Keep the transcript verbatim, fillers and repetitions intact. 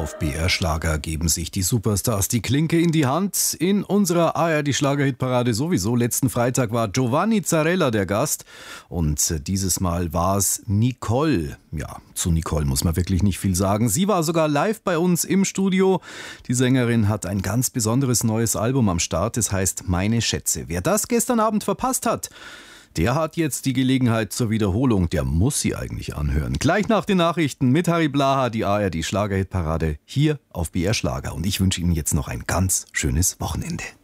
Auf B R Schlager geben sich die Superstars die Klinke in die Hand. In unserer A R D Schlagerhitparade sowieso. Letzten Freitag war Giovanni Zarella der Gast und dieses Mal war es Nicole. Ja, zu Nicole muss man wirklich nicht viel sagen. Sie war sogar live bei uns im Studio. Die Sängerin hat ein ganz besonderes neues Album am Start. Es heißt Meine Schätze. Wer das gestern Abend verpasst hat, der hat jetzt die Gelegenheit zur Wiederholung. Der muss sie eigentlich anhören. Gleich nach den Nachrichten mit Harry Blaha, die A R D Schlagerhitparade hier auf B R Schlager. Und ich wünsche Ihnen jetzt noch ein ganz schönes Wochenende.